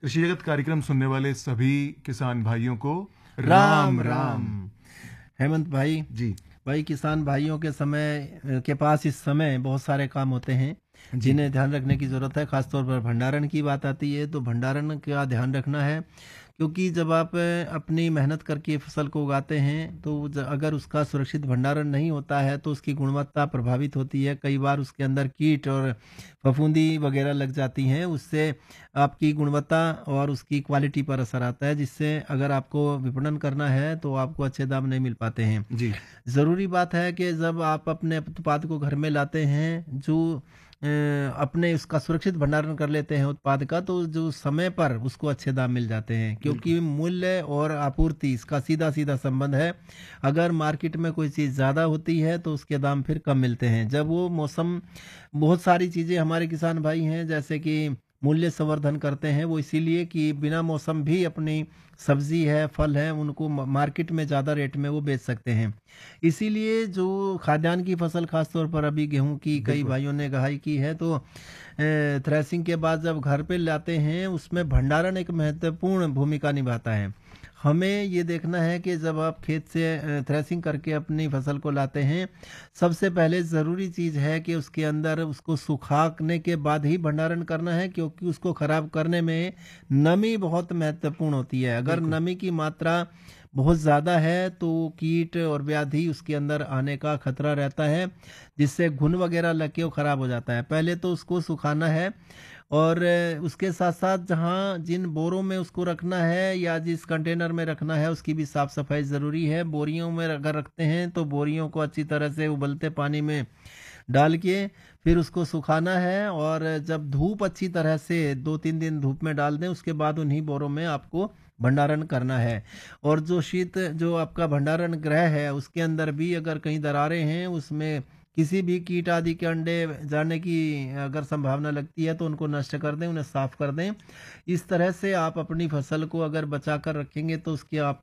कृषि जगत कार्यक्रम सुनने वाले सभी किसान भाइयों को राम राम राम। राम। हेमंत भाई, जी किसान भाइयों के पास इस समय बहुत सारे काम होते हैं जी जिन्हें ध्यान रखने की ज़रूरत है। खासतौर पर भंडारण की बात आती है तो भंडारण का ध्यान रखना है, क्योंकि जब आप अपनी मेहनत करके फसल को उगाते हैं तो अगर उसका सुरक्षित भंडारण नहीं होता है तो उसकी गुणवत्ता प्रभावित होती है। कई बार उसके अंदर कीट और फफूंदी वगैरह लग जाती हैं, उससे आपकी गुणवत्ता और उसकी क्वालिटी पर असर आता है, जिससे अगर आपको विपणन करना है तो आपको अच्छे दाम नहीं मिल पाते हैं। जी ज़रूरी बात है कि जब आप अपने उत्पाद को घर में लाते हैं, जो अपने उसका सुरक्षित भंडारण कर लेते हैं उत्पाद का, तो जो समय पर उसको अच्छे दाम मिल जाते हैं, बिल्कुल। क्योंकि मूल्य और आपूर्ति इसका सीधा सीधा संबंध है। अगर मार्केट में कोई चीज़ ज़्यादा होती है तो उसके दाम फिर कम मिलते हैं। जब वो मौसम, बहुत सारी चीज़ें हमारे किसान भाई हैं जैसे कि मूल्य संवर्धन करते हैं, वो इसीलिए कि बिना मौसम भी अपनी सब्जी है, फल है, उनको मार्केट में ज़्यादा रेट में वो बेच सकते हैं। इसीलिए जो खाद्यान्न की फसल, खास तौर पर अभी गेहूं की कई बिल्कुल भाइयों ने गहाई की है, तो थ्रेसिंग के बाद जब घर पे लाते हैं उसमें भंडारण एक महत्वपूर्ण भूमिका निभाता है। हमें ये देखना है कि जब आप खेत से थ्रेसिंग करके अपनी फसल को लाते हैं, सबसे पहले ज़रूरी चीज़ है कि उसके अंदर उसको सुखाने के बाद ही भंडारण करना है, क्योंकि उसको ख़राब करने में नमी बहुत महत्वपूर्ण होती है। अगर बिल्कुल नमी की मात्रा बहुत ज़्यादा है तो कीट और व्याधि उसके अंदर आने का खतरा रहता है, जिससे घुन वगैरह लग के वो ख़राब हो जाता है। पहले तो उसको सुखाना है, और उसके साथ साथ जहाँ जिन बोरों में उसको रखना है या जिस कंटेनर में रखना है उसकी भी साफ़ सफाई ज़रूरी है। बोरियों में अगर रखते हैं तो बोरियों को अच्छी तरह से उबलते पानी में डाल के फिर उसको सुखाना है, और जब धूप अच्छी तरह से 2-3 दिन धूप में डाल दें उसके बाद उन्हीं बोरों में आपको भंडारण करना है। और जो आपका भंडारण गृह है उसके अंदर भी अगर कहीं दरारें हैं, उसमें किसी भी कीट आदि के अंडे जाने की अगर संभावना लगती है तो उनको नष्ट कर दें, उन्हें साफ कर दें। इस तरह से आप अपनी फसल को अगर बचा कर रखेंगे तो उसकी आप